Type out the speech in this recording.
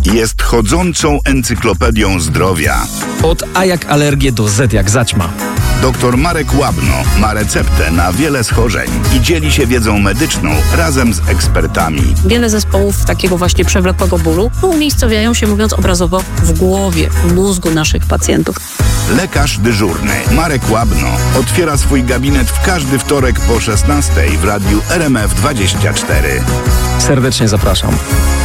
Jest chodzącą encyklopedią zdrowia. Od A jak alergię do Z jak zaćma. Dr Marek Łabno ma receptę na wiele schorzeń i dzieli się wiedzą medyczną razem z ekspertami. Wiele zespołów takiego właśnie przewlekłego bólu umiejscowiają się, mówiąc obrazowo, w głowie, w mózgu naszych pacjentów. Lekarz dyżurny Marek Łabno otwiera swój gabinet w każdy wtorek po 16:00 w radiu RMF 24. Serdecznie zapraszam.